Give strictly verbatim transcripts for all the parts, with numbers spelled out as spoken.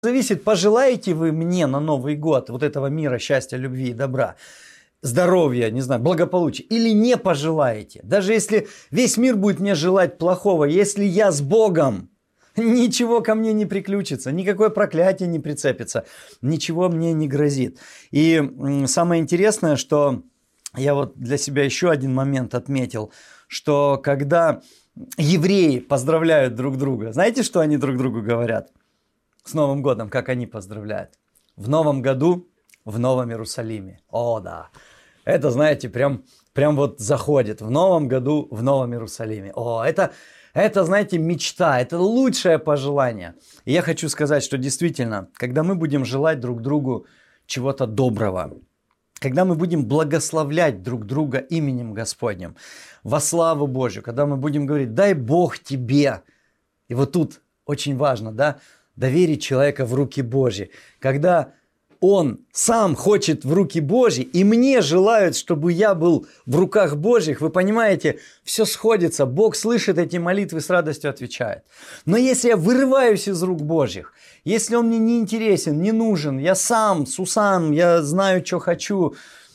Зависит, пожелаете вы мне на Новый год вот этого мира, счастья, любви и добра, здоровья, не знаю, благополучия, или не пожелаете. Даже если весь мир будет мне желать плохого, если я с Богом, ничего ко мне не приключится, никакое проклятие не прицепится, ничего мне не грозит. И самое интересное, что я вот для себя еще один момент отметил, что когда евреи поздравляют друг друга, знаете, что они друг другу говорят? С Новым годом, как они поздравляют. В новом году, в Новом Иерусалиме. О, да. Это, знаете, прям, прям вот заходит. В новом году, в Новом Иерусалиме. О, это, это, знаете, мечта, это лучшее пожелание. И я хочу сказать, что действительно, когда мы будем желать друг другу чего-то доброго, когда мы будем благословлять друг друга именем Господним, во славу Божью, когда мы будем говорить, дай Бог тебе. И вот тут очень важно, да, доверить человека в руки Божьи. Когда он сам хочет в руки Божьи, и мне желают, чтобы я был в руках Божьих, вы понимаете, все сходится. Бог слышит эти молитвы, с радостью отвечает. Но если я вырываюсь из рук Божьих, если он мне не интересен, не нужен, я сам, Сусан, я знаю, что хочу,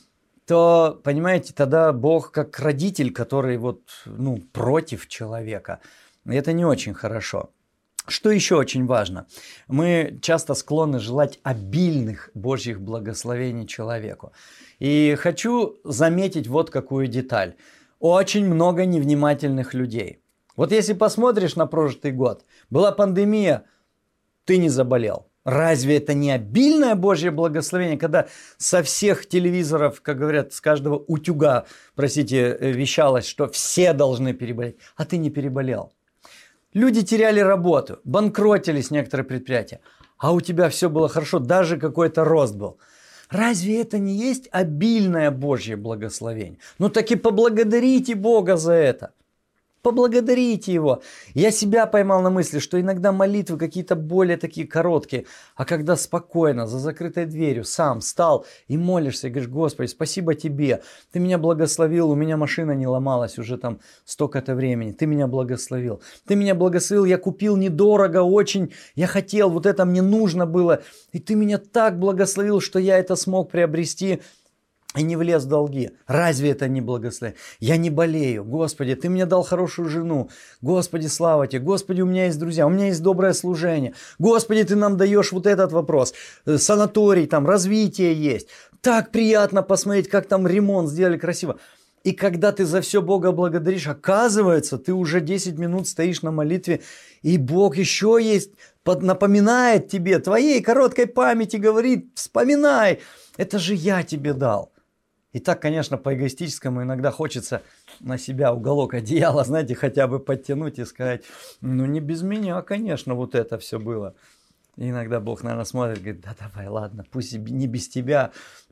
то, понимаете, тогда Бог как родитель, который вот, ну, против человека. Это не очень хорошо. Что еще очень важно? Мы часто склонны желать обильных Божьих благословений человеку. И хочу заметить вот какую деталь. Очень много невнимательных людей. Вот если посмотришь на прожитый год, была пандемия, ты не заболел. Разве это не обильное Божье благословение, когда со всех телевизоров, как говорят, с каждого утюга, простите, вещалось, что все должны переболеть, а ты не переболел? Люди теряли работу, банкротились некоторые предприятия, а у тебя все было хорошо, даже какой-то рост был. Разве это не есть обильное Божье благословение? Ну так и поблагодарите Бога за это. Поблагодарите Его. Я себя поймал на мысли, что иногда молитвы какие-то более такие короткие, а когда спокойно, за закрытой дверью, сам встал и молишься, и говоришь, Господи, спасибо Тебе, Ты меня благословил, у меня машина не ломалась уже там столько-то времени, Ты меня благословил. Ты меня благословил, я купил недорого очень, я хотел, вот это мне нужно было, и Ты меня так благословил, что я это смог приобрести, и не влез в долги. Разве это не благословение? Я не болею. Господи, Ты мне дал хорошую жену. Господи, слава Тебе. Господи, у меня есть друзья. У меня есть доброе служение. Господи, Ты нам даешь вот этот вопрос. Санаторий, там, развитие есть. Так приятно посмотреть, как там ремонт сделали красиво. И когда ты за все Бога благодаришь, оказывается, ты уже десять минут стоишь на молитве, и Бог еще есть, напоминает тебе, твоей короткой памяти говорит, вспоминай, это же я тебе дал. И так, конечно, по эгоистическому иногда хочется на себя уголок одеяла, знаете, хотя бы подтянуть и сказать, ну не без меня, конечно, вот это все было. И иногда Бог, наверное, смотрит и говорит, да давай, ладно, пусть не без тебя.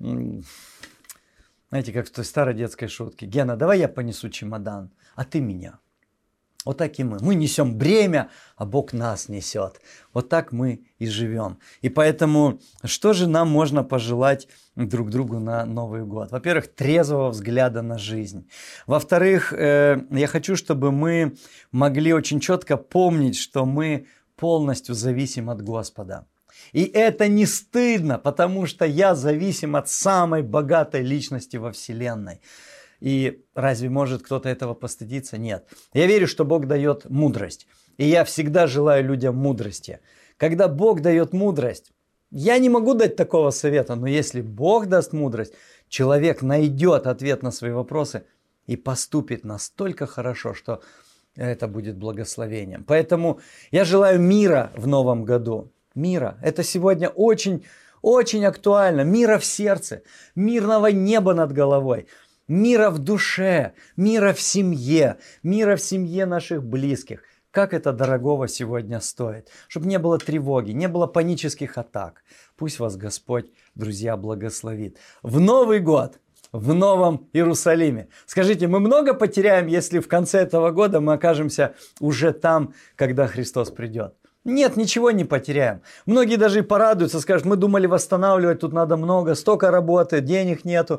Знаете, как в той старой детской шутке. Гена, давай я понесу чемодан, а ты меня. Вот так и мы. Мы несем бремя, а Бог нас несет. Вот так мы и живем. И поэтому, что же нам можно пожелать друг другу на Новый год? Во-первых, трезвого взгляда на жизнь. Во-вторых, э, я хочу, чтобы мы могли очень четко помнить, что мы полностью зависим от Господа. И это не стыдно, потому что я зависим от самой богатой личности во Вселенной. И разве может кто-то этого постыдиться? Нет. Я верю, что Бог дает мудрость. И я всегда желаю людям мудрости. Когда Бог дает мудрость, я не могу дать такого совета, но если Бог даст мудрость, человек найдет ответ на свои вопросы и поступит настолько хорошо, что это будет благословением. Поэтому я желаю мира в новом году. Мира. Это сегодня очень, очень актуально. Мира в сердце, мирного неба над головой. Мира в душе, мира в семье, мира в семье наших близких. Как это дорогого сегодня стоит. Чтобы не было тревоги, не было панических атак. Пусть вас Господь, друзья, благословит. В Новый год, в Новом Иерусалиме. Скажите, мы много потеряем, если в конце этого года мы окажемся уже там, когда Христос придет? Нет, ничего не потеряем. Многие даже и порадуются, скажут, мы думали восстанавливать, тут надо много, столько работы, денег нету.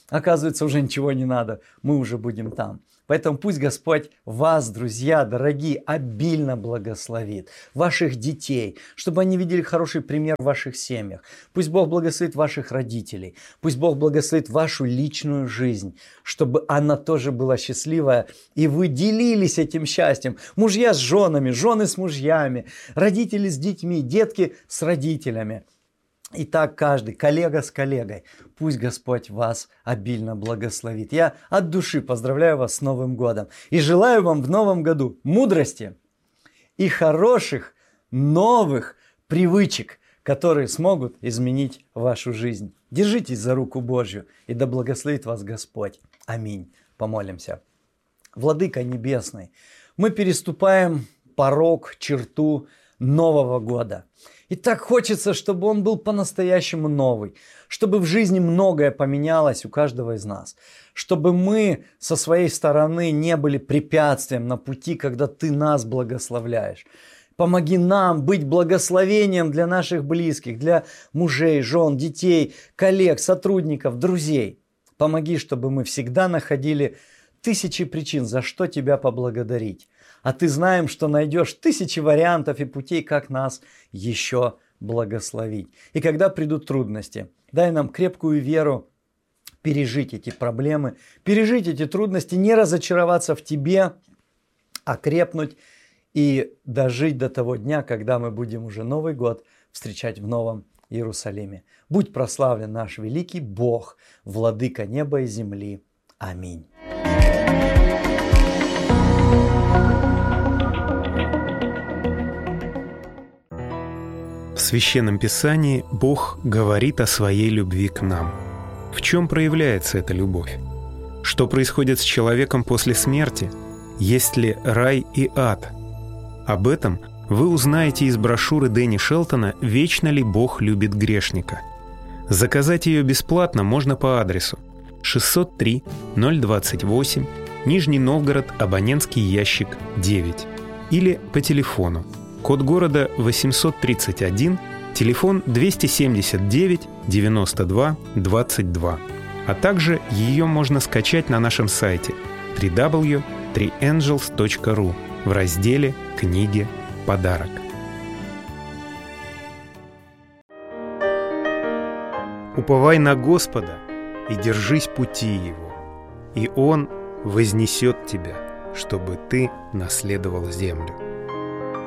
Оказывается, уже ничего не надо, мы уже будем там. Поэтому пусть Господь вас, друзья, дорогие, обильно благословит, ваших детей, чтобы они видели хороший пример в ваших семьях. Пусть Бог благословит ваших родителей, пусть Бог благословит вашу личную жизнь, чтобы она тоже была счастливая, и вы делились этим счастьем. Мужья с женами, жены с мужьями, родители с детьми, детки с родителями. И так каждый, коллега с коллегой. Пусть Господь вас обильно благословит. Я от души поздравляю вас с Новым годом. И желаю вам в Новом году мудрости и хороших новых привычек, которые смогут изменить вашу жизнь. Держитесь за руку Божью, и да благословит вас Господь. Аминь. Помолимся. Владыка Небесный, мы переступаем порог, черту Нового года. И так хочется, чтобы он был по-настоящему новый, чтобы в жизни многое поменялось у каждого из нас, чтобы мы со своей стороны не были препятствием на пути, когда ты нас благословляешь. Помоги нам быть благословением для наших близких, для мужей, жен, детей, коллег, сотрудников, друзей. Помоги, чтобы мы всегда находили тысячи причин, за что тебя поблагодарить. А ты знаем, что найдешь тысячи вариантов и путей, как нас еще благословить. И когда придут трудности, дай нам крепкую веру пережить эти проблемы, пережить эти трудности, не разочароваться в тебе, а крепнуть и дожить до того дня, когда мы будем уже Новый год встречать в Новом Иерусалиме. Будь прославлен наш великий Бог, владыка неба и земли. Аминь. В Священном Писании Бог говорит о своей любви к нам. В чем проявляется эта любовь? Что происходит с человеком после смерти? Есть ли рай и ад? Об этом вы узнаете из брошюры Дэнни Шелтона «Вечно ли Бог любит грешника?». Заказать ее бесплатно можно по адресу шестьсот три ноль двадцать восемь, Нижний Новгород, абонентский ящик девять, или по телефону. Код города восемьсот тридцать один, телефон двести семьдесят девять девяносто два двадцать два. А также ее можно скачать на нашем сайте дабл ю дабл ю дабл ю точка три энджелс точка ру в разделе «Книги. Подарок». Уповай на Господа и держись пути Его, и Он вознесет тебя, чтобы ты наследовал землю.